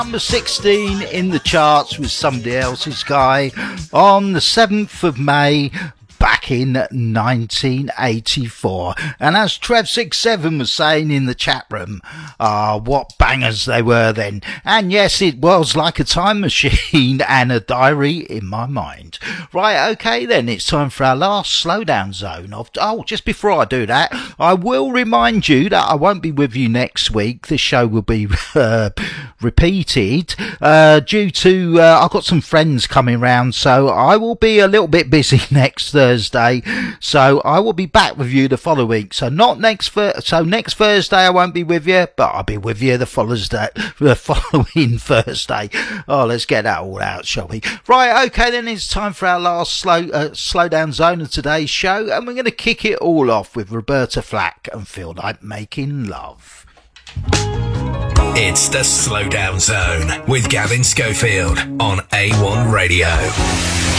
Number 16 in the charts was Somebody Else's Guy on the 7th of May back in 1984. And as Trev67 was saying in the chat room, what bangers they were then. And yes, it was like a time machine and a diary in my mind. Right, okay then, it's time for our last slowdown zone. Just before I do that, I will remind you that I won't be with you next week. The show will be repeated due to I've got some friends coming round, so I will be a little bit busy next Thursday. So I will be back with you the following week. So next Thursday I won't be with you, but I'll be with you the following Thursday. Oh, let's get that all out, shall we? Right, okay then, it's time for our last slowdown zone of today's show, and we're going to kick it all off with Roberta Flack and Feel Like Making Love. It's the Slowdown Zone with Gavin Schofield on A1 Radio.